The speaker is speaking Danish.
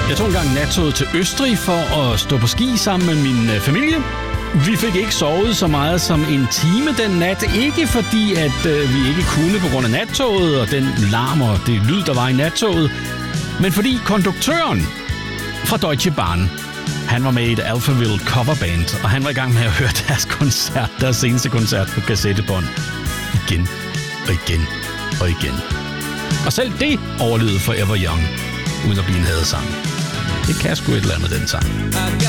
Jeg tog engang nattoget til Østrig for at stå på ski sammen med min familie. Vi fik ikke sovet så meget som en time den nat. Ikke fordi, at vi ikke kunne på grund af nattoget og den larm og det lyd, der var i nattoget. Men fordi konduktøren fra Deutsche Bahn, han var med i et Alphaville coverband, og han var i gang med at høre deres seneste koncert på kassettebånd. Igen og igen og igen. Og selv det overlevede Forever Young, uden at blive en hadesang. Det kan sgu et eller andet, den sang.